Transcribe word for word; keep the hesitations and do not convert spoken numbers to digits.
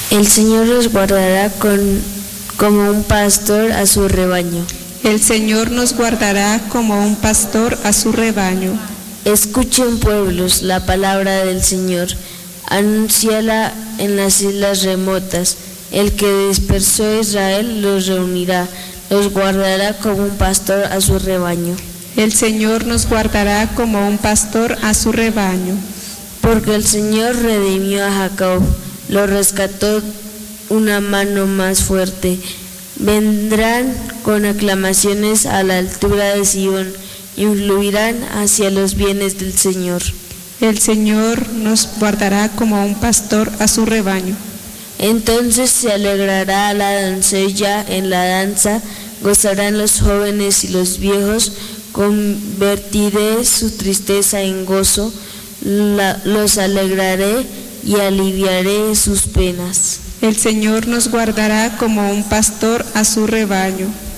El Señor los guardará con, como un pastor a su rebaño. El Señor nos guardará como un pastor a su rebaño. Escuchen, pueblos, la palabra del Señor. Anúnciala en las islas remotas. El que dispersó a Israel los reunirá, los guardará como un pastor a su rebaño. El Señor nos guardará como un pastor a su rebaño. Porque el Señor redimió a Jacob, lo rescató una mano más fuerte. Vendrán con aclamaciones a la altura de Sion y fluirán hacia los bienes del Señor. El Señor nos guardará como un pastor a su rebaño. Entonces se alegrará la doncella en la danza, gozarán los jóvenes y los viejos, convertiré su tristeza en gozo, la, los alegraré y aliviaré sus penas. El Señor nos guardará como un pastor a su rebaño.